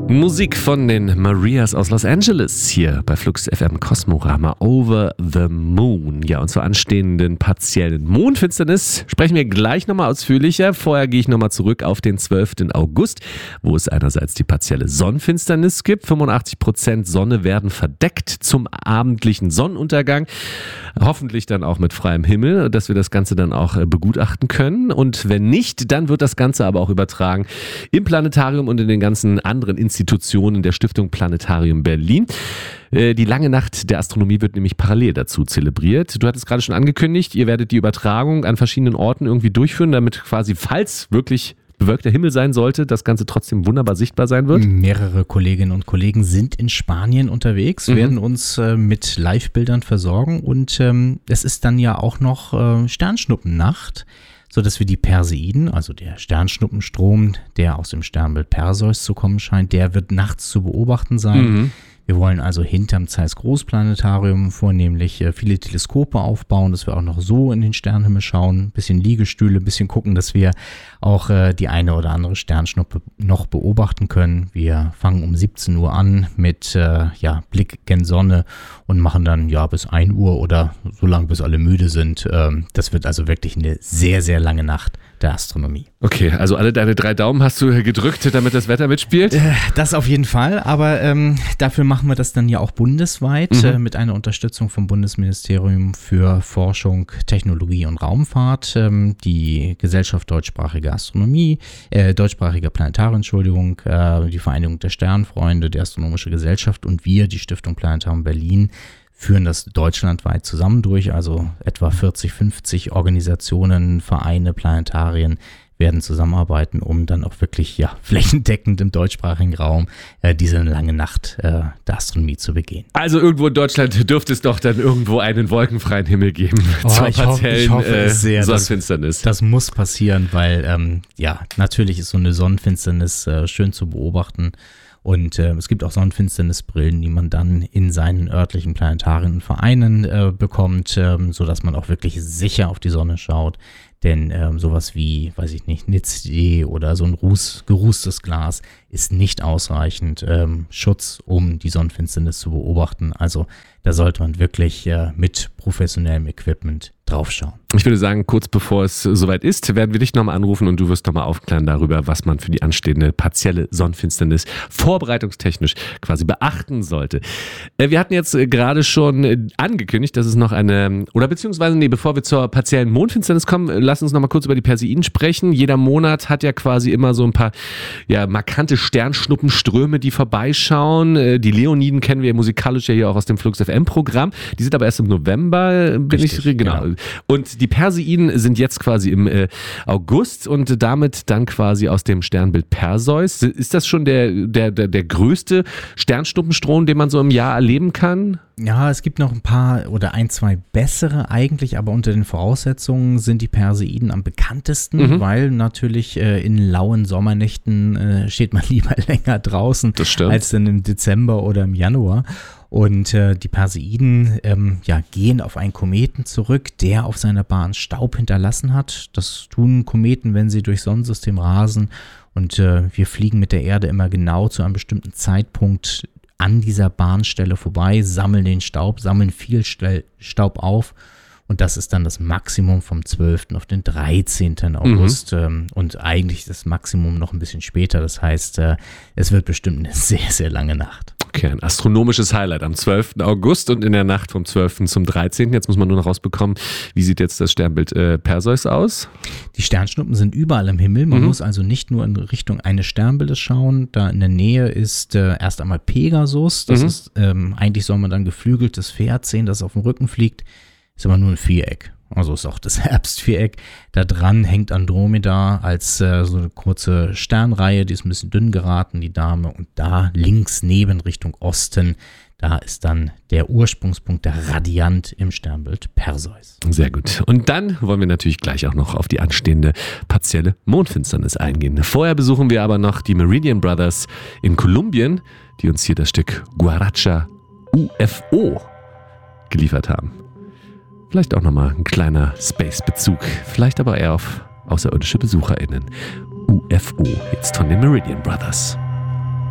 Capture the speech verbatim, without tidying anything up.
Musik von den Marias aus Los Angeles hier bei Flux F M Kosmorama Over the Moon. Ja, und zur anstehenden partiellen Mondfinsternis sprechen wir gleich nochmal ausführlicher. Vorher gehe ich nochmal zurück auf den zwölften August, wo es einerseits die partielle Sonnenfinsternis gibt. fünfundachtzig Prozent Sonne werden verdeckt zum abendlichen Sonnenuntergang. Hoffentlich dann auch mit freiem Himmel, dass wir das Ganze dann auch begutachten können. Und wenn nicht, dann wird das Ganze aber auch übertragen im Planetarium und in den ganzen anderen Institutionen der Stiftung Planetarium Berlin. Die lange Nacht der Astronomie wird nämlich parallel dazu zelebriert. Du hattest gerade schon angekündigt, ihr werdet die Übertragung an verschiedenen Orten irgendwie durchführen, damit quasi, falls wirklich bewölkter Himmel sein sollte, das Ganze trotzdem wunderbar sichtbar sein wird. Mehrere Kolleginnen und Kollegen sind in Spanien unterwegs, mhm. werden uns äh, mit Live-Bildern versorgen und ähm, es ist dann ja auch noch äh, Sternschnuppennacht, sodass wir die Perseiden, also der Sternschnuppenstrom, der aus dem Sternbild Perseus zu kommen scheint, der wird nachts zu beobachten sein. Mhm. Wir wollen also hinterm Zeiss Großplanetarium vornehmlich äh, viele Teleskope aufbauen, dass wir auch noch so in den Sternenhimmel schauen, ein bisschen Liegestühle, ein bisschen gucken, dass wir auch äh, die eine oder andere Sternschnuppe noch beobachten können. Wir fangen um siebzehn Uhr an mit äh, ja, Blick gen Sonne und machen dann ja bis ein Uhr oder so lange, bis alle müde sind. Ähm, das wird also wirklich eine sehr, sehr lange Nacht der Astronomie. Okay, also alle deine drei Daumen hast du gedrückt, damit das Wetter mitspielt? Äh, das auf jeden Fall, aber ähm, dafür machen wir das dann ja auch bundesweit mhm. äh, mit einer Unterstützung vom Bundesministerium für Forschung, Technologie und Raumfahrt, ähm, die Gesellschaft Deutschsprachige Astronomie, äh, Deutschsprachige Planetarium, Entschuldigung, äh, die Vereinigung der Sternfreunde, die Astronomische Gesellschaft und wir, die Stiftung Planetarium Berlin, führen das deutschlandweit zusammen durch, also etwa vierzig, fünfzig Organisationen, Vereine, Planetarien werden zusammenarbeiten, um dann auch wirklich ja flächendeckend im deutschsprachigen Raum äh, diese lange Nacht äh, der Astronomie zu begehen. Also irgendwo in Deutschland dürfte es doch dann irgendwo einen wolkenfreien Himmel geben oh, zur ich partiellen hoffe, ich hoffe es sehr, äh, Sonnenfinsternis. Das, das muss passieren, weil ähm, ja natürlich ist so eine Sonnenfinsternis äh, schön zu beobachten. Und äh, es gibt auch Sonnenfinsternisbrillen, die man dann in seinen örtlichen Planetarien und Vereinen äh, bekommt, ähm, sodass man auch wirklich sicher auf die Sonne schaut. Denn ähm, sowas wie, weiß ich nicht, Nitz.de oder so ein Ruß, gerußtes Glas ist nicht ausreichend ähm, Schutz, um die Sonnenfinsternis zu beobachten. Also da sollte man wirklich äh, mit professionellem Equipment draufschauen. Ich würde sagen, kurz bevor es soweit ist, werden wir dich nochmal anrufen und du wirst nochmal aufklären darüber, was man für die anstehende partielle Sonnenfinsternis vorbereitungstechnisch quasi beachten sollte. Wir hatten jetzt gerade schon angekündigt, dass es noch eine, oder beziehungsweise, nee, bevor wir zur partiellen Mondfinsternis kommen, lass uns nochmal kurz über die Perseiden sprechen. Jeder Monat hat ja quasi immer so ein paar ja, markante Sternschnuppenströme, die vorbeischauen. Die Leoniden kennen wir musikalisch ja hier auch aus dem Flux F M Programm. Die sind aber erst im November, bin Richtig, ich, genau. genau. Und die Perseiden sind jetzt quasi im äh, August und damit dann quasi aus dem Sternbild Perseus. Ist das schon der, der, der, der größte Sternschnuppenstrom, den man so im Jahr erleben kann? Ja, es gibt noch ein paar oder ein, zwei bessere eigentlich, aber unter den Voraussetzungen sind die Perseiden am bekanntesten, mhm. weil natürlich äh, in lauen Sommernächten äh, steht man lieber länger draußen als dann im Dezember oder im Januar. Und äh, die Perseiden ähm, ja, gehen auf einen Kometen zurück, der auf seiner Bahn Staub hinterlassen hat. Das tun Kometen, wenn sie durchs Sonnensystem rasen. Und äh, wir fliegen mit der Erde immer genau zu einem bestimmten Zeitpunkt an dieser Bahnstelle vorbei, sammeln den Staub, sammeln viel Staub auf. Und das ist dann das Maximum vom zwölften auf den dreizehnten August mhm. ähm, und eigentlich das Maximum noch ein bisschen später. Das heißt, äh, es wird bestimmt eine sehr, sehr lange Nacht. Okay, ein astronomisches Highlight am zwölften August und in der Nacht vom zwölften zum dreizehnten Jetzt muss man nur noch rausbekommen, wie sieht jetzt das Sternbild äh, Perseus aus? Die Sternschnuppen sind überall im Himmel. Man mhm. muss also nicht nur in Richtung eines Sternbildes schauen. Da in der Nähe ist äh, erst einmal Pegasus. Das mhm. ist, ähm, eigentlich soll man dann geflügeltes Pferd sehen, das auf dem Rücken fliegt. Ist aber nur ein Viereck. Also ist auch das Herbstviereck. Da dran hängt Andromeda als äh, so eine kurze Sternreihe, die ist ein bisschen dünn geraten, die Dame. Und da links neben Richtung Osten, da ist dann der Ursprungspunkt, der Radiant im Sternbild Perseus. Sehr gut. Und dann wollen wir natürlich gleich auch noch auf die anstehende partielle Mondfinsternis eingehen. Vorher besuchen wir aber noch die Meridian Brothers in Kolumbien, die uns hier das Stück Guaracha U F O geliefert haben. Vielleicht auch nochmal ein kleiner Space-Bezug, vielleicht aber eher auf außerirdische BesucherInnen. U F O, jetzt von den Meridian Brothers.